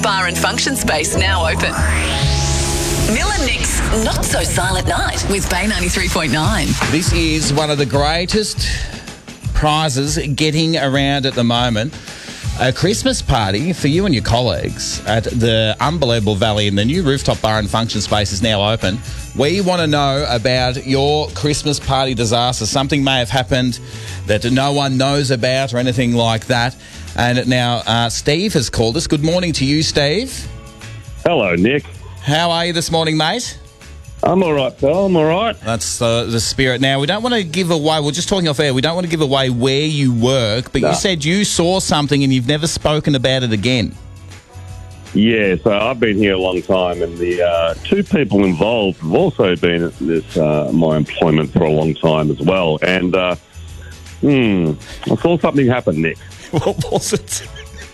bar and function space now open. Mill and Nick's Not So Silent Night with Bay 93.9. This is one of the greatest prizes getting around at the moment. A Christmas party for you and your colleagues at the unbelievable Valley, and the new rooftop bar and function space is now open. We want to know about your Christmas party disaster. Something may have happened that no one knows about or anything like that. And now Steve has called us. Good morning to you, Steve. Hello, Nick. How are you this morning, mate? I'm all right, pal. I'm all right. That's the spirit. Now, we don't want to give away, we're just talking off air, we don't want to give away where you work, but you said you saw something and you've never spoken about it again. Yeah, so I've been here a long time, and the two people involved have also been at this my employment for a long time as well. And I saw something happen, Nick. What was it?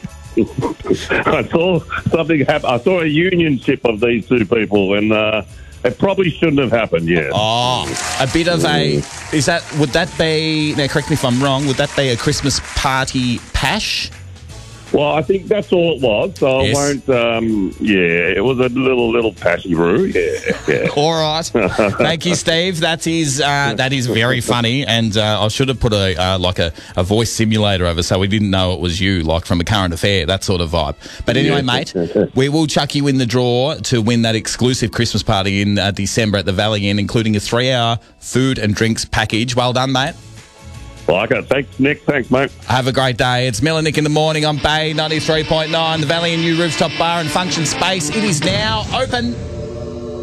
I saw something happen. I saw a unionship of these two people, and it probably shouldn't have happened, yeah. Oh, a bit of would that be, now correct me if I'm wrong, would that be a Christmas party pash? Well, I think that's all it was, so Yes. I won't, it was a little pashy-roo, yeah. All right. Thank you, Steve. That is very funny, and I should have put a voice simulator over so we didn't know it was you, like from a current affair, that sort of vibe. But anyway, mate, we will chuck you in the draw to win that exclusive Christmas party in December at the Valley Inn, including a 3-hour food and drinks package. Well done, mate. Like it. Thanks, Nick. Thanks, mate. Have a great day. It's Mill and Nick in the morning on Bay 93.9, the Valley Inn new rooftop bar and function space. It is now open.